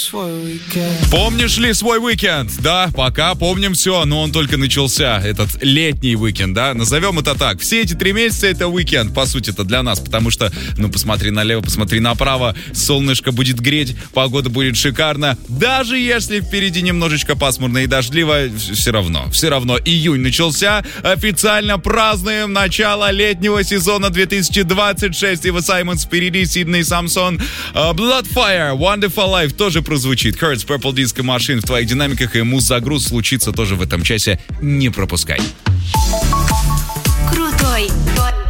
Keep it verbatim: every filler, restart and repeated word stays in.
Помнишь ли свой уикенд? Да, пока помним все, но он только начался, этот летний уикенд, да, назовем это так. Все эти три месяца это уикенд, по сути, это для нас, потому что, ну, посмотри налево, посмотри направо, солнышко будет греть, погода будет шикарна, даже если впереди немножечко пасмурно и дождливо, все равно, все равно июнь начался, официально празднуем начало летнего сезона две тысячи двадцать шесть, Ива Саймонс впереди, Сидней Самсон, Bloodfire, Wonderful Life тоже прозвучит. Kurt's Purple Disco Machine в твоих динамиках, и муз-загруз случится тоже в этом часе. Не пропускай. Крутой твой